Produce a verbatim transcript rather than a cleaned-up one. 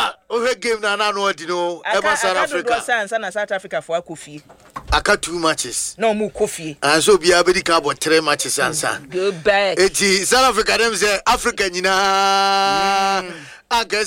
ah o game na na no odi no e ba South Africa sansa na South Africa for akofie aka two matches no mu kofie and so bia be ka about three matches ansa go back eti South Africa dem say Africa nyina aga